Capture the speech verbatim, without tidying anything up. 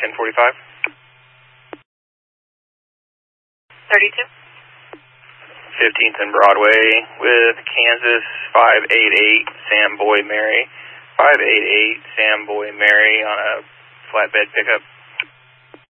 ten forty-five. thirty-two. fifteenth and Broadway with Kansas five eight eight, Sam Boy Mary. five eight eight, Sam Boy Mary on a flatbed pickup.